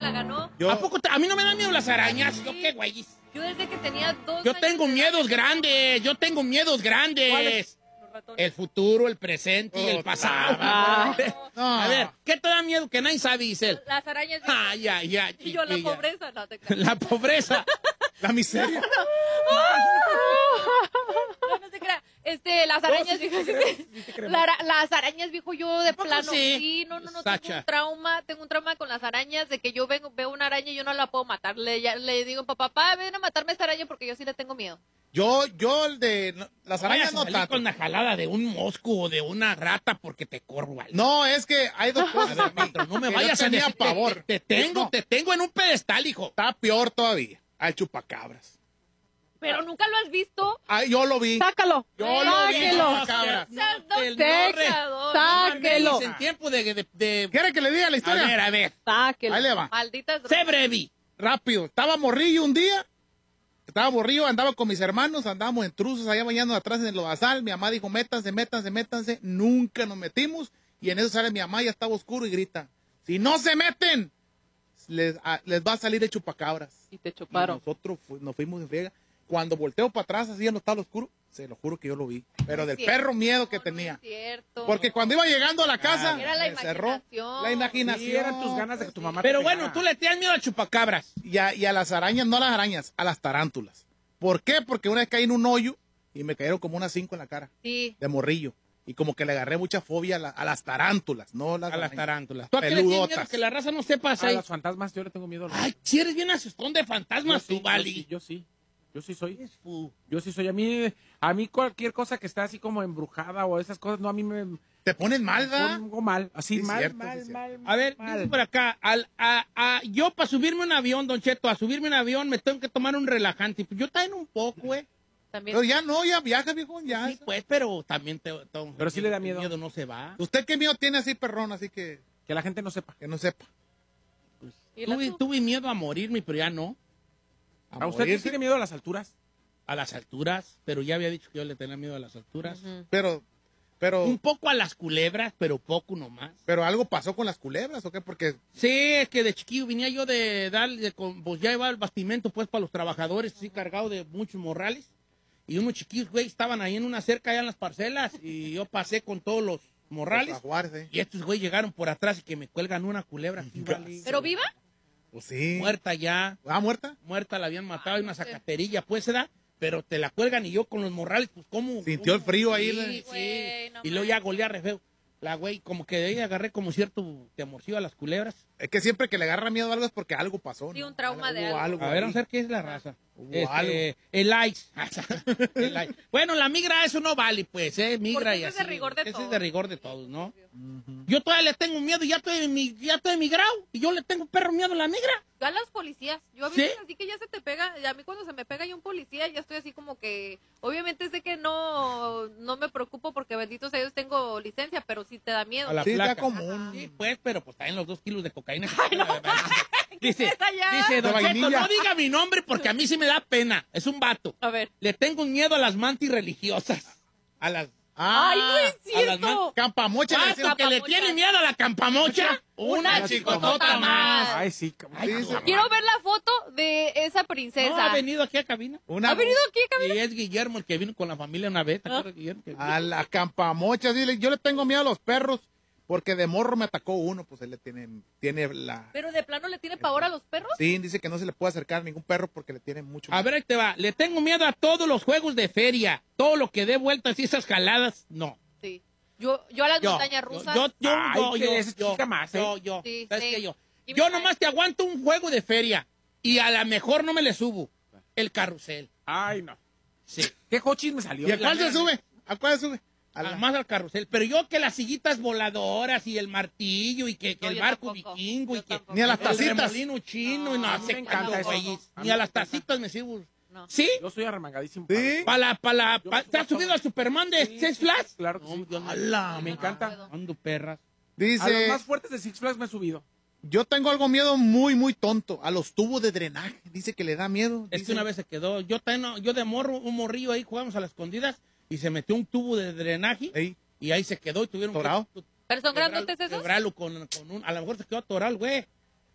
la ganó. ¿A poco a mí no me dan miedo las arañas? ¿Yo qué, güey? Yo desde que tenía 2 Yo años tengo de miedos edad- grandes. Yo tengo miedos grandes. ¿Cuáles? Los ratones. El futuro, el presente y el pasado. No. A ver, ¿qué te da miedo que nadie sabe, Giselle? Las arañas. Ay, ay, ay. Y yo, la chiquilla. pobreza. No, te creas. La pobreza. La miseria. No se crea. Las arañas, viejo. Las arañas, viejo, yo de ¿Poco plano. sí? Sí, no, Sacha. tengo un trauma con las arañas de que yo veo una araña y yo no la puedo matar. Le digo, papá, ven a matarme esta araña porque yo sí le tengo miedo. Yo el de las arañas no no tanto. con la jalada de un mosco o de una rata porque te corro, ¿vale? No, es que hay dos cosas. A ver, patrón, no me que vayas yo a tenía decir. pavor. Te tengo en un pedestal, hijo. Está peor todavía. Al chupacabras. Pero nunca lo has visto. Ay, yo lo vi. Sácalo. Yo lo vi, Sáquelo. chupacabras. Sáquelo. En tiempo de... ¿Quiere que le diga la historia? A ver. Sáquelo. Ahí le va. Malditas Sé brevi. Rápido. Estaba morrillo un día. Estaba morrillo, andaba con mis hermanos, andábamos en truzos allá bañando atrás en el lodazal. Mi mamá dijo, métanse. Nunca nos metimos. Y en eso sale mi mamá, ya estaba oscuro y grita, si no se meten, les va a salir de chupacabras. Y te Y chuparon. nosotros nos fuimos en friega. Cuando volteo para atrás, así ya no estaba oscuro, se lo juro que yo lo vi. Pero del cierto. perro miedo que No, tenía. no es cierto. Porque cuando iba llegando a la casa, Era la me cerró imaginación. la imaginación. Sí, eran tus ganas de que tu mamá Pero te bueno, pegara. tú le tienes miedo a chupacabras. Y a las arañas, no a las arañas, a las tarántulas. ¿Por qué? Porque una vez caí en un hoyo y me cayeron como unas 5 en la cara, Sí. de morrillo. Y como que le agarré mucha fobia a las tarántulas, no las A las arañas. tarántulas. ¿Tú a qué le tienes miedo? Peludotas. Que la raza no sepa. A los fantasmas yo le tengo miedo. Ay, si eres bien asustón de fantasmas, tú, Yo Vali. sí, yo sí. Yo sí soy. Yo sí soy. A mí cualquier cosa que está así como embrujada o esas cosas, no, a mí me Te ponen mal, ¿verdad? pongo mal. Así, Sí, mal, cierto, mal, sí, cierto. mal. A ver, mal. dice por acá, yo para subirme un avión, Don Cheto, a subirme un avión me tengo que tomar un relajante. Pues yo también un poco, güey. También. Pero ya no, ya viaja, viejo, ya. Sí, pues, pero también Pero sí le da el miedo. miedo no se va. ¿Usted qué miedo tiene así, perrón? Así que Que la gente no sepa. no sepa. ¿Y la tú? Tuve miedo a morirme, pero ya no. ¿A usted morirse. tiene miedo a las alturas? A las alturas, pero ya había dicho que yo le tenía miedo a las alturas. Ujú. Pero Un poco a las culebras, pero poco nomás. algo pasó con las culebras, ¿o qué? Porque Sí, es que de chiquillo venía yo de darle, pues ya iba el bastimento pues para los trabajadores, así cargado de muchos morrales. Y unos chiquillos, güey, estaban ahí en una cerca allá en las parcelas y yo pasé con todos los morrales. los jaguares, ¿eh? Y estos güey llegaron por atrás y que me cuelgan una culebra aquí, vale. ¿Pero viva? Pues sí. Muerta ya, ¿Muerta? muerta la habían matado, y una zacaterilla, pues se da, pero te la cuelgan y yo con los morrales, pues cómo. Sintió el frío ahí, Sí, ¿no? sí. Güey, no Y luego ya golea re feo. La güey, como que de ahí agarré como cierto temorcillo a las culebras. Es que siempre que le agarra miedo a algo es porque algo pasó. Sí, ¿no? un trauma de Hubo algo. A ver, ahí. vamos a ver qué es la raza. Hubo algo. El ice. El ice. Bueno, la migra, eso no vale, pues, migra Porque y ese es de así. rigor de Ese todos. es de rigor de todos, ¿no? Yo todavía le tengo miedo, ya estoy emigrado, y yo le tengo perro miedo a la migra. Yo a los policías, yo a ¿Sí? veces así que ya se te pega, y a mí cuando se me pega ya un policía, ya estoy así como que, obviamente sé que no me preocupo porque benditos a Dios tengo licencia, pero sí te da miedo. A la Sí, está placa. común. Sí, pues, pero pues está en los 2 kilos de cocaína. ¿Qué Dice, es allá? dice, Don De Cheto, vainilla. no diga mi nombre porque a mí sí me da pena. Es un vato. A ver. Le tengo un miedo a las mantis religiosas. A las... ¡Ay, no es a las cierto! Campamocha. le ¿Cuánto decían. que le tiene miedo a la campamocha? Una chicotota más. Ay, sí. Ay, Sí, sí. Quiero ver la foto de esa princesa. No, ha venido aquí a cabina. Una- ¿Ha venido aquí, Camila? Y es Guillermo el que vino con la familia una vez. ¿Te acuerdas, Guillermo? Que- A la campamocha. Dile, yo le tengo miedo a los perros porque de morro me atacó uno. Pues él tiene la... ¿Pero de plano le tiene pavor a los perros? Sí, dice que no se le puede acercar a ningún perro porque le tiene mucho A ver, ahí te va. Le tengo miedo a todos los juegos de feria. Todo lo que dé vueltas y esas jaladas, no. Sí. Yo a las montañas rusas. Ay, que esa chica más, ¿eh? Yo. Sí, ¿Sabes sí. qué? Yo Y Yo mira, nomás te aguanto un juego de feria y a lo mejor no me le subo. El carrusel. Ay, no. Sí. ¿Qué cochis me salió? ¿Y a cuál se sube? ¿A cuál se sube? A la- Más al carrusel. Pero yo que las sillitas voladoras y el martillo y que No, el yo barco tampoco. vikingo y Yo que tampoco. Ni a las el tacitas. remolino chino y no a mí sé me encanta cuántos eso. güeyes. A Ni mí a me las encanta. tacitas me sirvo. No. ¿Sí? Yo soy arremangadísimo. Sí. ¿Te has subido al Superman de Sí, Six sí, Flags? claro que sí. yo no. ¡Hala! Me encanta. puedo. Ando perras. A los Dice, más fuertes de Six Flags me he subido. yo tengo algo miedo muy, muy tonto. A los tubos de drenaje. Dice que le da miedo. Es que Dice- una vez se quedó. Yo de morro, un morrillo ahí, jugamos a las escondidas y se metió un tubo de drenaje Ey, y ahí se quedó y tuvieron ¿Atorado? que ¿Pero son grandotes esos? quebrarlo con un. A lo mejor se quedó atorado, güey.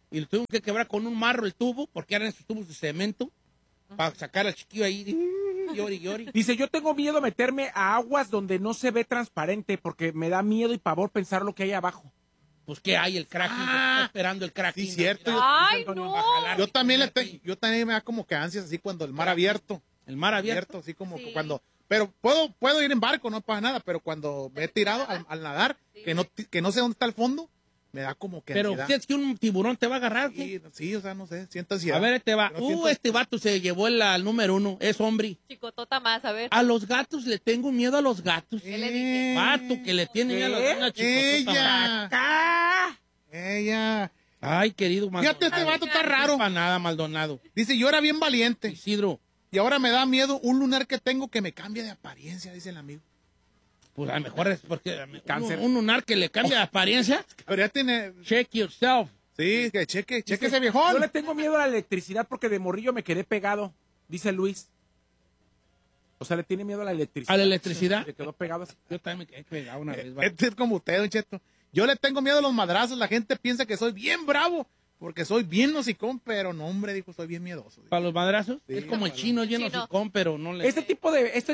y lo tuvimos que quebrar con un marro el tubo, porque eran esos tubos de cemento, para sacar al chiquillo ahí, llori, llori. Dice, yo tengo miedo a meterme a aguas donde no se ve transparente porque me da miedo y pavor pensar lo que hay abajo. Pues que hay el cracking, está esperando el cracking. Sí, cierto. Ay, Antonio, no. va a jalar. Yo también yo también me da como que ansias así cuando el mar abierto. El mar abierto. Así como Sí. que cuando... Pero puedo ir en barco, no pasa nada, pero cuando me he tirado al nadar, Sí. que no sé dónde está el fondo, me da como que Pero ansiedad. ¿qué es que un tiburón te va a agarrar? ¿Qué? Sí, o sea, no sé, siento ansiedad. A ver, este va. No siento- Este vato se llevó al número 1, es hombre. Chicotota más, a ver. A los gatos le tengo miedo a los gatos. ¿Qué le dije? Vato que le tiene miedo a ¿Qué? una chicotota. ¡Ella! Ella. Ay, querido Maldonado. Fíjate, este vato está raro. Para nada, Maldonado. Dice, yo era bien valiente. Isidro, Y ahora me da miedo un lunar que tengo que me cambia de apariencia, dice el amigo. pues a lo mejor es porque Cáncer. un lunar que le cambia de apariencia. Pero ya tiene... Check yourself. Sí, que cheque ese Yo viejón. le tengo miedo a la electricidad porque de morrillo me quedé pegado, dice Luis. O sea, le tiene miedo a la electricidad. ¿A la electricidad? Le quedó pegado así. Yo también me quedé pegado una vez. vato. Este es como usted, Don Cheto. Yo le tengo miedo a los madrazos. La gente piensa que soy bien bravo porque soy bien hocicón, pero no, hombre, dijo, soy bien miedoso. ¿Para los madrazos? Sí, Es como el para chino lleno Chino. hocicón, pero no le... Este tipo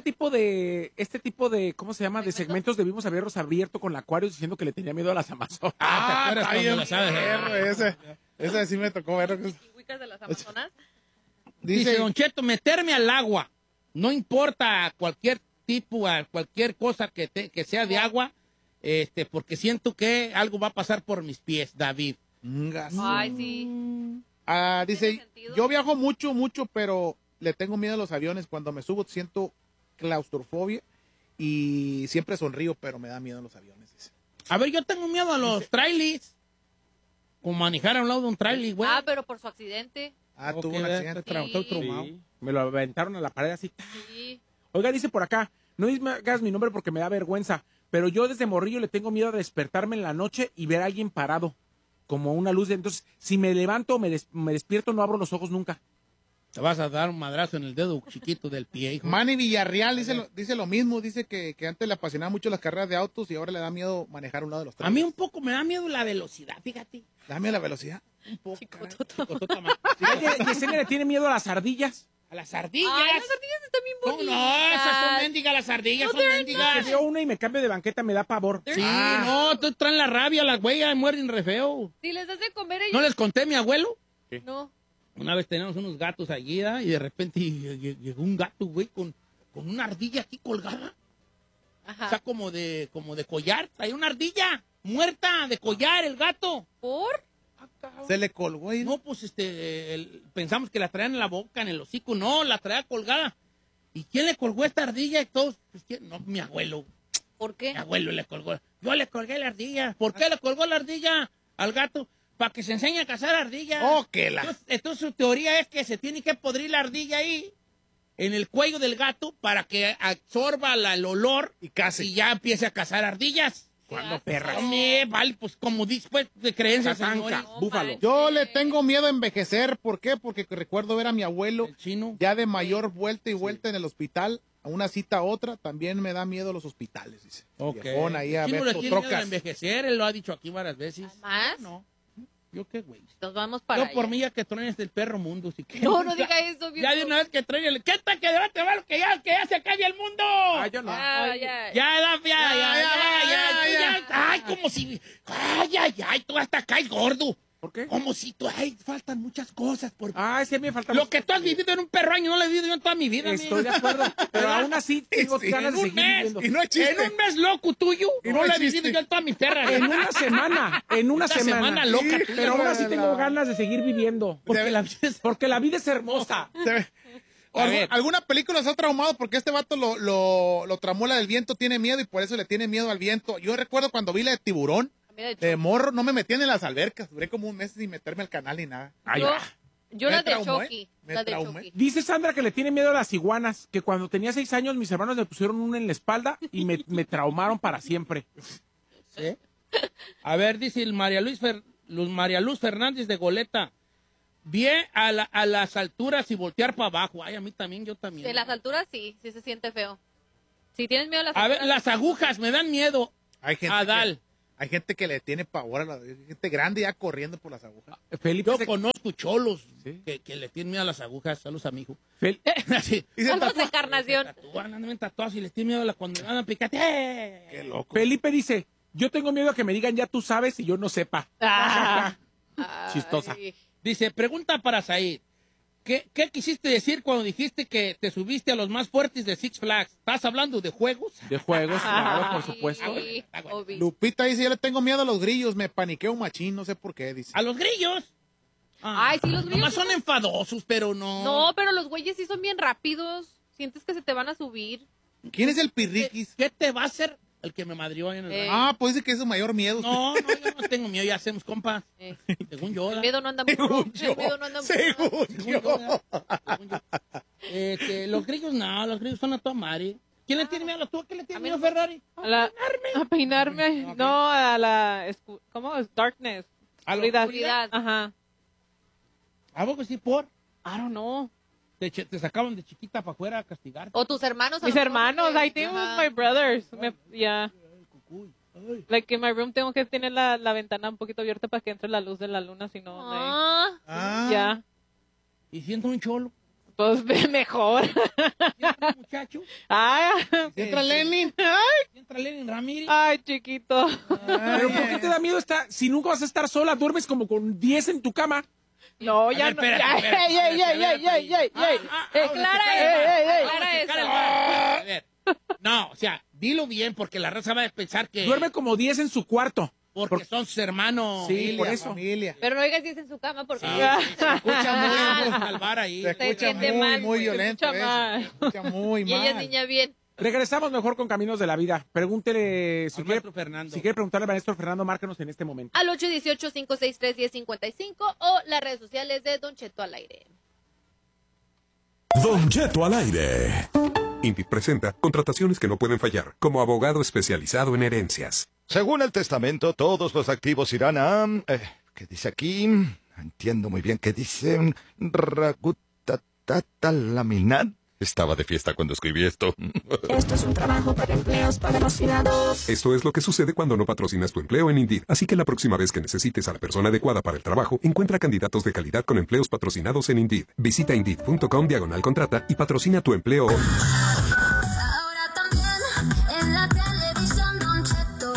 de, ¿cómo se llama? De segmentos debimos haberlos abierto con la Acuario diciendo que le tenía miedo a las Amazonas. ¿te acuerdas está cuando bien la sabes? perro, ese sí me tocó ver. Chihuicas de las Amazonas. Dice Don Cheto, meterme al agua. No importa cualquier tipo, cualquier cosa que sea de agua, porque siento que algo va a pasar por mis pies, David. Ay, sí. Dice, ¿Tiene sentido? yo viajo mucho, pero le tengo miedo a los aviones. Cuando me subo siento claustrofobia y siempre sonrío, pero me da miedo los aviones. Dice. A ver, yo tengo miedo a los trailers. Como manejar a un lado de un trailer, güey. Ah, pero por su accidente. Tuvo un accidente. Estoy traumado. Sí, me lo aventaron a la pared así. Sí. Oiga, dice por acá, no me hagas mi nombre porque me da vergüenza, pero yo desde morrillo le tengo miedo a despertarme en la noche y ver a alguien parado, como una luz. Entonces, si me levanto o me despierto, no abro los ojos nunca. Te vas a dar un madrazo en el dedo chiquito del pie, hijo. Manny Villarreal dice lo mismo, dice que antes le apasionaba mucho las carreras de autos y ahora le da miedo manejar a un lado de los A trenes. mí un poco me da miedo la velocidad, fíjate. Dame la velocidad. Un poco. Chicotota. Chicotota más. Yesenia le tiene miedo a las ardillas. A las ardillas. Ay, las ardillas están bien No, bonitas. no, esas son mendigas, las ardillas son Me mendigas. veo una y me cambio de banqueta, me da pavor. Sí, no, tú traen la rabia, las güeyes mueren re feo. Si les das de comer ¿No ellos. les conté a mi abuelo? No. Una vez teníamos unos gatos allí, ¿da? Y de repente llegó un gato, güey, con una ardilla aquí colgada. Ajá. O sea, como de collar. Hay una ardilla muerta de collar, el gato. ¿Por? Se le colgó ahí. No, pues pensamos que la traían en la boca, en el hocico. No, la traía colgada. ¿Y quién le colgó esta ardilla? Y todos, pues, ¿quién? No, mi abuelo. ¿Por qué? Mi abuelo le colgó. Yo le colgué la ardilla. ¿Por qué le colgó la ardilla al gato? Para que se enseñe a cazar ardillas. Oh, que la... Entonces su teoría es que se tiene que podrir la ardilla ahí, en el cuello del gato, para que absorba el olor Y casi. y ya empiece a cazar ardillas. ¿Cuándo, Perra. Vale, pues como después de creencias, Tatanca. señores. No Búfalo. manches. Yo le tengo miedo a envejecer. ¿Por qué? Porque recuerdo ver a mi abuelo El chino. ya de mayor vuelta y vuelta en el hospital, a una cita a otra. También me da miedo los hospitales, dice. Ok. Viejón ahí a El chino ver le tiene miedo a trocas. envejecer, él lo ha dicho aquí varias veces. ¿Más? No. ¿Yo qué, güey? Nos vamos para Yo por allá. mí ya que truenes del perro mundo. Si quieres. No, no diga eso, viejo. Ya de una vez que truene. ¿Qué tal que debate va lo que ya se acabe el mundo? Ah, yo no. Ya, ya. Ya. Ay, como si. Ay, tú hasta caes gordo. ¿Por qué? Como si tú. Ay, faltan muchas cosas por. Ah, sí, me falta Lo que tú has vivido en un perro año no lo he vivido yo en toda mi vida. Estoy de amigo. acuerdo, pero aún así tengo Sí, ganas En de un seguir mes. viviendo. Y no es chiste. En un mes loco tuyo. Y no No lo he es vivido chiste. yo en toda mi perra. En una semana semana loca. Sí, tú. Pero aún así la- tengo ganas de seguir viviendo. Porque la vida es hermosa. A ver. ¿Alguna película se ha traumado? Porque este vato lo tramó la del viento, tiene miedo y por eso le tiene miedo al viento. Yo recuerdo cuando vi la de Tiburón, Mira, de morro, no me metían en las albercas. Duré como un mes sin meterme al canal ni nada. yo Me la de traumó, Chucky. me La de traumé. Chucky. Dice Sandra que le tiene miedo a las iguanas, que cuando tenía 6 años mis hermanos me pusieron una en la espalda y me traumaron para siempre. ¿Sí? A ver, dice el María Luz Fernández de Goleta. Bien a las alturas y voltear para abajo. Ay, a mí también, yo también. De las alturas sí se siente feo. Si tienes miedo a las A alturas. ver, las agujas me dan miedo. Hay gente Adal. Hay gente que le tiene pavor a la gente grande ya corriendo por las agujas. Felipe, Yo conozco cholos ¿Sí? que le tienen miedo a las agujas. Saludos a mi hijo. Sí. Y se Saludos de tatúa. Encarnación. Andan tatuados y les tienen miedo a cuando le van a picar. Qué loco. Felipe dice, yo tengo miedo a que me digan ya tú sabes y yo no sepa. Chistosa. Ay. Dice, pregunta para Said. ¿Qué quisiste decir cuando dijiste que te subiste a los más fuertes de Six Flags? ¿Estás hablando de juegos? De juegos, claro, por Ay, supuesto. obvio. Lupita dice, yo le tengo miedo a los grillos, me paniqueo machín, no sé por qué, dice. ¿A los grillos? Ay, sí, los grillos Nomás son son- enfadosos, pero no. No, pero los güeyes sí son bien rápidos. Sientes que se te van a subir. ¿Quién es el pirriquis? ¿Qué te va a hacer el que me madrió ahí en el baño? Ah, pues dice que es su mayor miedo. No, yo no tengo miedo, ya hacemos compas. Según yo. El ¿verdad? miedo no anda burro. El miedo no anda burro. Según Según yo. yo, ¿verdad? Según yo. Los grillos no, los grillos son a toda madre. ¿Quién le tiene miedo? ¿Tú a qué le tienes miedo, Ferrari? A peinarme. No, a la... ¿Cómo es? Darkness. ¿A la Oscuridad. oscuridad? Ajá. ¿A poco sí por? I don't know. Te sacaban de chiquita para afuera a castigarte. O tus hermanos. a Mis lo mejor, hermanos, güey. I think with Ajá. my brothers. Yeah. Cucuy. Ay. Like in my room tengo que tener la ventana un poquito abierta para que entre la luz de la luna, si no, Ah, Ah, ya. Y siendo un cholo, Pues mejor. siendo un muchacho, Ay, entra Lenin. entra Lenin Ramírez. ay, chiquito. Pero ¿por qué te da miedo estar, si nunca vas a estar sola, duermes como con 10 en tu cama? No, A ya ver, no. espérate, Ya, espérate, ey, ey, espérate, ey, ey, ey, ey, ey. Clara ey, ey, Clara Vamos a esa. checar el bar. A ver. No, o sea, dilo bien porque la raza va a pensar que Duerme como 10 en su cuarto. porque son sus hermanos. Sí, Familia, por eso. familia. Pero no digas si es en su cama porque... Sí, se escucha muy al bar ahí. Se escucha entiende muy, mal, muy güey, se violento escucha eso. mal. Se escucha muy Y ella es mal. niña bien. Regresamos mejor con Caminos de la Vida. Pregúntele, Al maestro Fernando. si quiere preguntarle al maestro Fernando, márcanos en este momento. Al 818-563-1055 o las redes sociales de Don Cheto al aire. Don Cheto al aire. Indeed presenta contrataciones que no pueden fallar, como abogado especializado en herencias. Según el testamento, todos los activos irán a... ¿qué dice aquí? Entiendo muy bien qué dice. Ragutatata-laminat. Estaba de fiesta cuando escribí esto. Esto es un trabajo para empleos patrocinados. Esto es lo que sucede cuando no patrocinas tu empleo en Indeed. Así que la próxima vez que necesites a la persona adecuada para el trabajo, encuentra candidatos de calidad con empleos patrocinados en Indeed. Visita Indeed.com/contrata y patrocina tu empleo hoy. Ahora también en la televisión, Don Cheto.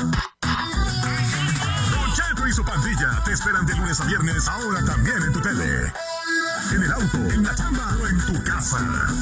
Don Cheto y su pandilla te esperan de lunes a viernes, ahora también en tu tele. En el auto, en la chamba o en tu casa.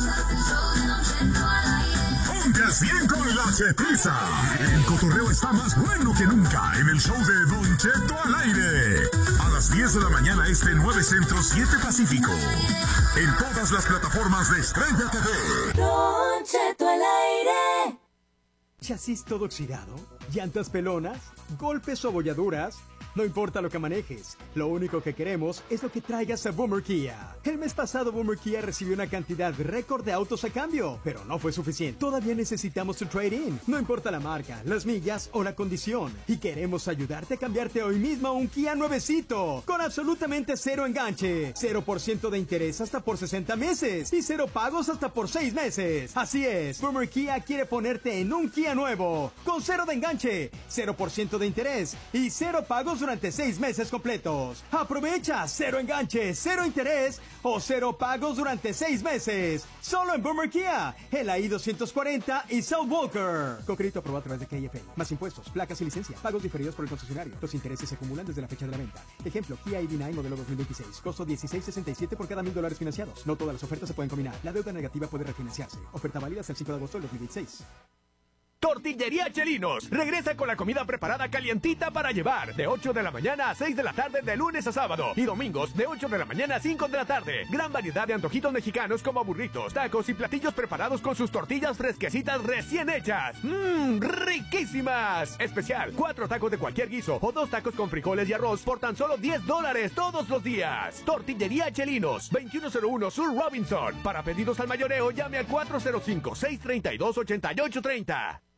Ponte al 100 con la chetiza. El cotorreo está más bueno que nunca en el show de Don Cheto al aire. A las 10 de la mañana este 9 Centro 7 Pacífico. En todas las plataformas de Estrella TV. Don Cheto al aire. ¿Chasis todo oxidado? ¿Llantas pelonas? ¿Golpes o abolladuras? No importa lo que manejes, lo único que queremos es lo que traigas a Boomer Kia. El mes pasado Boomer Kia recibió una cantidad récord de autos a cambio, pero no fue suficiente. Todavía necesitamos tu trade-in, no importa la marca, las millas o la condición. Y queremos ayudarte a cambiarte hoy mismo a un Kia nuevecito, con absolutamente cero enganche, 0% de interés hasta por 60 meses y cero pagos hasta por 6 meses. Así es, Boomer Kia quiere ponerte en un Kia nuevo, con cero de enganche, 0% de interés y cero pagos durante 6 meses completos. Aprovecha, cero enganche, cero interés o cero pagos durante 6 meses. Solo en Boomer Kia, el I-240 y South Walker. Con crédito aprobado a través de KFA. Más impuestos, placas y licencia. Pagos diferidos por el concesionario. Los intereses se acumulan desde la fecha de la venta. Ejemplo, Kia EV9 modelo 2026. Costo $16.67 por cada $1,000 financiados. No todas las ofertas se pueden combinar. La deuda negativa puede refinanciarse. Oferta válida hasta el 5 de agosto del 2026. Tortillería Chelinos. Regresa con la comida preparada calientita para llevar. De 8 de la mañana a 6 de la tarde de lunes a sábado. Y domingos de 8 de la mañana a 5 de la tarde. Gran variedad de antojitos mexicanos como burritos, tacos y platillos preparados con sus tortillas fresquecitas recién hechas. ¡Mmm! ¡Riquísimas! Especial, 4 tacos de cualquier guiso o 2 tacos con frijoles y arroz por tan solo $10 todos los días. Tortillería Chelinos, 2101 Sur Robinson. Para pedidos al mayoreo, llame al 405-632-8830.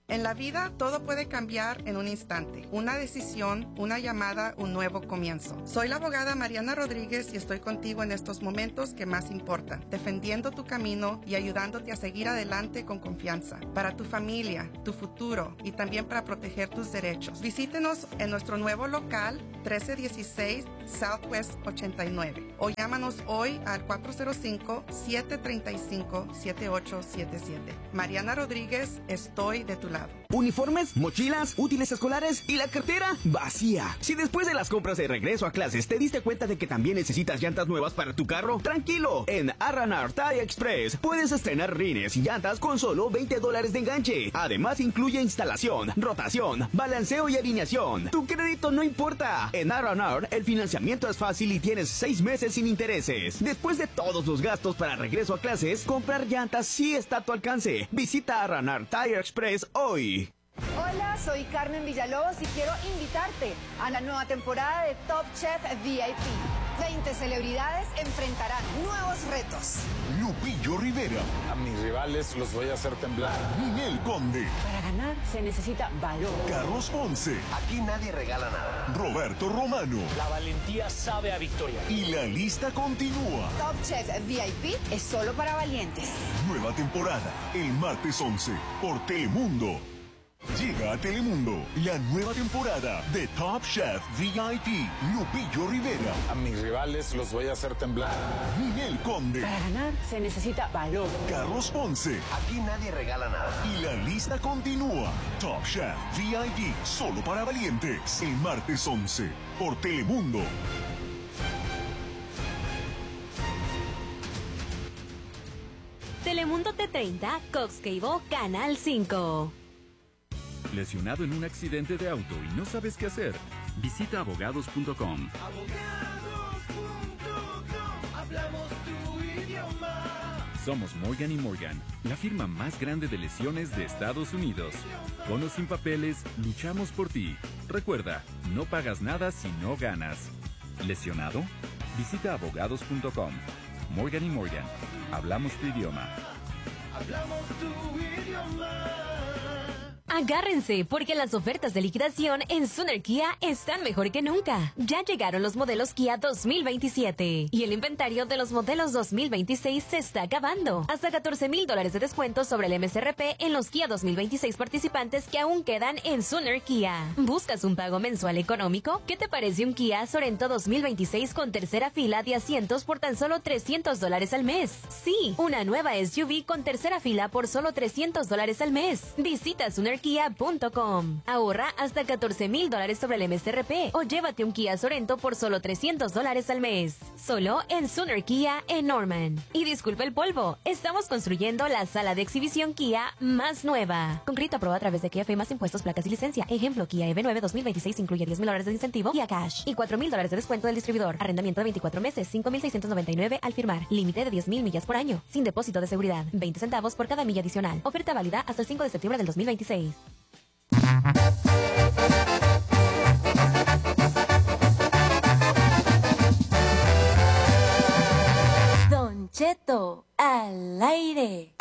En la vida todo puede cambiar en un instante. Una decisión, una llamada, un nuevo comienzo. Soy la abogada Mariana Rodríguez y estoy contigo en estos momentos que más importan, defendiendo tu camino y ayudándote a seguir adelante con confianza. Para tu familia, tu futuro y también para proteger tus derechos. Visítenos en nuestro nuevo local 1316 Southwest 89 o llámanos hoy al 405-735-7877. Mariana Rodríguez, estoy de tu lado. Uniformes, mochilas, útiles escolares y la cartera vacía. Si después de las compras de regreso a clases te diste cuenta de que también necesitas llantas nuevas para tu carro, tranquilo. En R&R Tire Express puedes estrenar rines y llantas con solo $20 de enganche. Además incluye instalación, rotación, balanceo y alineación. Tu crédito no importa. En R&R el financiamiento es fácil y tienes 6 meses sin intereses. Después de todos los gastos para regreso a clases, comprar llantas sí está a tu alcance. Visita R&R Tire Express hoy. Hola, soy Carmen Villalobos y quiero invitarte a la nueva temporada de Top Chef VIP. 20 celebridades enfrentarán nuevos retos. Lupillo Rivera. A mis rivales los voy a hacer temblar. Ninel Conde. Para ganar se necesita valor. Carlos Ponce. Aquí nadie regala nada. Roberto Romano. La valentía sabe a victoria. Y la lista continúa. Top Chef VIP es solo para valientes. Nueva temporada, el martes 11, por Telemundo. Llega a Telemundo la nueva temporada de Top Chef VIP. Lupillo Rivera. A mis rivales los voy a hacer temblar. Ninel Conde. Para ganar se necesita valor. Carlos Ponce. Aquí nadie regala nada. Y la lista continúa. Top Chef VIP, solo para valientes. El martes 11, por Telemundo. Telemundo T30, Cox Cable, Canal 5. ¿Lesionado en un accidente de auto y no sabes qué hacer? Visita abogados.com. Hablamos tu idioma. Somos Morgan & Morgan, la firma más grande de lesiones de Estados Unidos. Con o sin papeles, luchamos por ti. Recuerda, no pagas nada si no ganas. ¿Lesionado? Visita abogados.com. Morgan & Morgan, hablamos tu idioma. Hablamos tu idioma. Agárrense, porque las ofertas de liquidación en Sooner Kia están mejor que nunca. Ya llegaron los modelos Kia 2027 y el inventario de los modelos 2026 se está acabando. Hasta $14,000 de descuento sobre el MSRP en los Kia 2026 participantes que aún quedan en Sooner Kia. ¿Buscas un pago mensual económico? ¿Qué te parece un Kia Sorento 2026 con tercera fila de asientos por tan solo $300 al mes? Sí, una nueva SUV con tercera fila por solo $300 al mes. Visita SoonerKia.com. Ahorra hasta $14,000 sobre el MSRP o llévate un Kia Sorento por solo $300 al mes. Solo en Sooner Kia en Norman. Y disculpa el polvo, estamos construyendo la sala de exhibición Kia más nueva. Con crédito aprobado a través de Kia Fe más impuestos, placas y licencia. Ejemplo, Kia EV9 2026 incluye $10,000 de incentivo y a cash y $4,000 de descuento del distribuidor. Arrendamiento de 24 meses, $5,699 al firmar. Límite de 10,000 millas por año, sin depósito de seguridad. 20 centavos por cada milla adicional. Oferta válida hasta el 5 de septiembre del 2026. Don Cheto al aire.